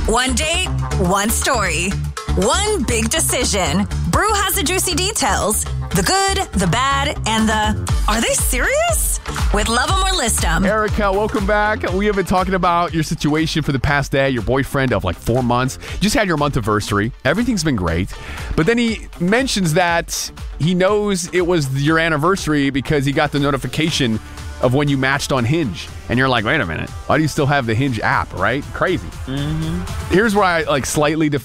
One date, one story, one big decision. Brew has the juicy details. The good, the bad, and the, are they serious? With Love 'Em or List 'Em. Erica, welcome back. We have been talking about your situation for the past day, your boyfriend of like 4 months. You just had your month anniversary. Everything's been great. But then he mentions that he knows it was your anniversary because he got the notification of when you matched on Hinge. And you're like, wait a minute, why do you still have the Hinge app, right? Crazy. Here's where I like slightly